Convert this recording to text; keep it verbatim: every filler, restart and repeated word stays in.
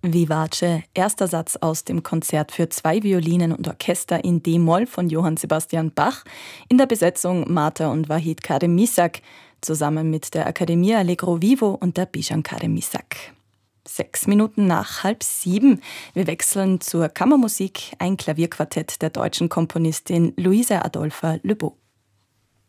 Vivace, erster Satz aus dem Konzert für zwei Violinen und Orchester in D-Moll von Johann Sebastian Bach, in der Besetzung Marta und Vahid Kademisak, zusammen mit der Akademie Allegro Vivo und der Bijan Kademisak. Sechs Minuten nach halb sieben. Wir wechseln zur Kammermusik, ein Klavierquartett der deutschen Komponistin Luise Adolpha Leboeuf.